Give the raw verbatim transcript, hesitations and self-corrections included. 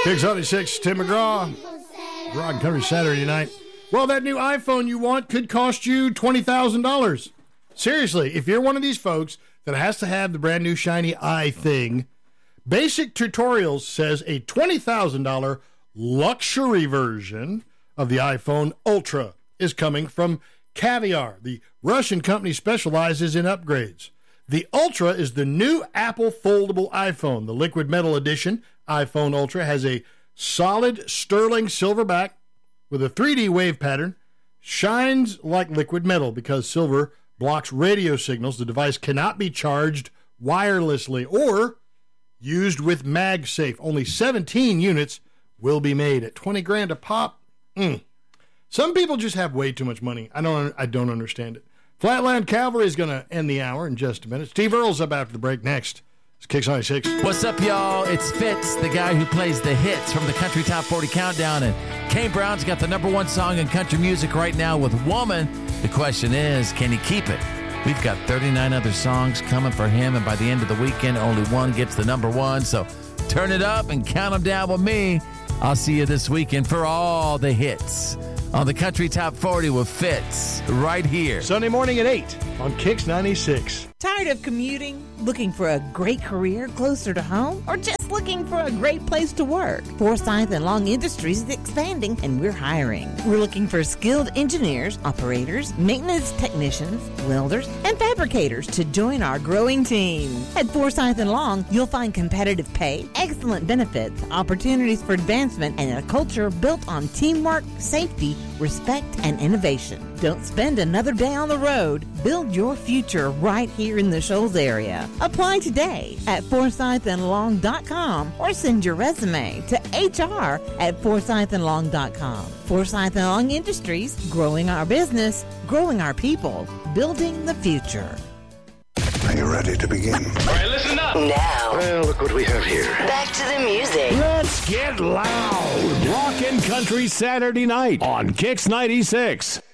Kicks ninety-six, Tim McGraw. Rock and Country Saturday night. Well, that new iPhone you want could cost you twenty thousand dollars. Seriously, if you're one of these folks that has to have the brand new shiny iThing, Basic Tutorials says a twenty thousand dollars luxury version of the iPhone Ultra is coming from Caviar. The Russian company specializes in upgrades. The Ultra is the new Apple foldable iPhone. The liquid metal edition iPhone Ultra has a solid sterling silver back with a three D wave pattern, shines like liquid metal because silver blocks radio signals. The device cannot be charged wirelessly or used with MagSafe. Only seventeen units will be made at twenty grand a pop. Mm. Some people just have way too much money. I don't I don't understand it. Flatland Cavalry is going to end the hour in just a minute. Steve Earle's up after the break next. It's Kicks ninety-six. What's up, y'all? It's Fitz, the guy who plays the hits from the Country Top forty Countdown. And Kane Brown's got the number one song in country music right now with Woman. The question is, can he keep it? We've got thirty-nine other songs coming for him, and by the end of the weekend, only one gets the number one. So turn it up and count them down with me. I'll see you this weekend for all the hits on the Country Top forty with Fitz right here. Sunday morning at eight on Kicks ninety-six. Tired of commuting? Looking for a great career closer to home? Or just looking for a great place to work? Forsyth and Long Industries is expanding and we're hiring. We're looking for skilled engineers, operators, maintenance technicians, welders, and fabricators to join our growing team. At Forsyth and Long, you'll find competitive pay, excellent benefits, opportunities for advancement, and a culture built on teamwork, safety, respect, and innovation. Don't spend another day on the road. Build your future right here in the Shoals area. Apply today at forsyth and long dot com or send your resume to H R at forsyth and long dot com. Forsyth and Long Industries, growing our business, growing our people, building the future. Are you ready to begin? All right, listen up. Now, Well, look what we have here. back to the music. Let's get loud. Rock and Country Saturday night on Kicks ninety-six.